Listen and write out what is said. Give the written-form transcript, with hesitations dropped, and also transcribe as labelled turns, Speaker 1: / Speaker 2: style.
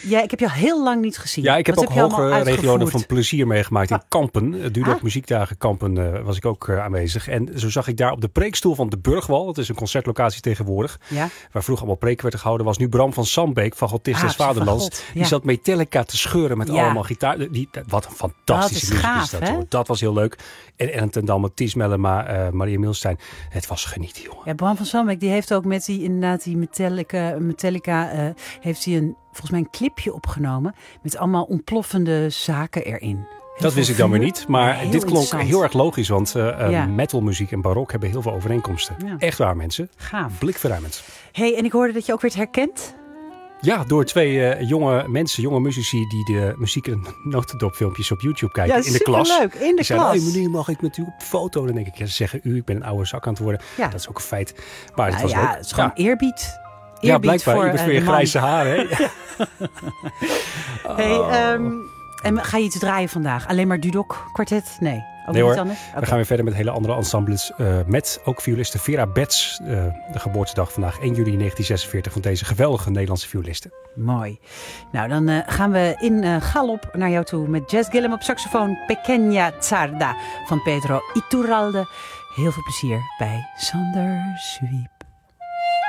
Speaker 1: Ja, ik heb je al heel lang niet gezien.
Speaker 2: Ja, ik heb
Speaker 1: Wat
Speaker 2: ook
Speaker 1: heb je allemaal
Speaker 2: hogere regionen
Speaker 1: uitgevoerd?
Speaker 2: van plezier meegemaakt in Kampen. Dudok Muziekdagen Kampen was ik ook aanwezig. En zo zag ik daar op de preekstoel van de Burgwal. Dat is een concertlocatie tegenwoordig.
Speaker 1: Ja?
Speaker 2: Waar vroeger allemaal preken werd gehouden. Was nu Bram van Sambeek, fagotist des Vaderlands.
Speaker 1: God, ja.
Speaker 2: Die zat Metallica te scheuren met allemaal gitaar. Wat een fantastische muziek
Speaker 1: gaaf,
Speaker 2: is dat.
Speaker 1: hè?
Speaker 2: Hoor. Dat was heel leuk. En ten Damme, Ties Mellema, Maria Milstein. Het was genieten, jongen.
Speaker 1: Ja, Bram van Sambeek, die heeft ook met die Metallica heeft hij volgens mij een clipje opgenomen met allemaal ontploffende zaken erin.
Speaker 2: Dat wist ik dan weer niet. Maar
Speaker 1: Heel
Speaker 2: dit klonk
Speaker 1: interessant.
Speaker 2: heel erg logisch. Want metalmuziek en barok hebben heel veel overeenkomsten.
Speaker 1: Ja.
Speaker 2: Echt waar, mensen.
Speaker 1: Gaaf.
Speaker 2: Blikverruimend.
Speaker 1: Hey, en ik hoorde dat je ook werd herkend.
Speaker 2: Ja, door twee jonge mensen, jonge muzici die de muziek- en notendopfilmpjes op YouTube kijken in de klas.
Speaker 1: Superleuk, in de
Speaker 2: Die zeiden,
Speaker 1: klas.
Speaker 2: hey meneer, mag ik met u op foto? Dan denk ik, ja, ze zeggen u, ik ben een oude zak aan het worden.
Speaker 1: Ja.
Speaker 2: Dat is ook een feit. Maar het was leuk.
Speaker 1: het is gewoon eerbied.
Speaker 2: Ja, blijkbaar.
Speaker 1: Voor,
Speaker 2: Je bent voor je
Speaker 1: de man.
Speaker 2: grijze haren, hè?
Speaker 1: Hey, en ga je iets draaien vandaag? Alleen maar Dudok kwartet? Nee, ook
Speaker 2: Nee
Speaker 1: niet
Speaker 2: hoor,
Speaker 1: anders?
Speaker 2: we gaan weer verder met hele andere ensembles. Met ook violiste Vera Betts. De geboortedag vandaag 1 juli 1946 van deze geweldige Nederlandse violiste.
Speaker 1: Mooi. Nou, dan gaan we in galop naar jou toe met Jazz Gillum op saxofoon. Pequeña Zarda van Pedro Iturralde. Heel veel plezier bij Sander Sweep.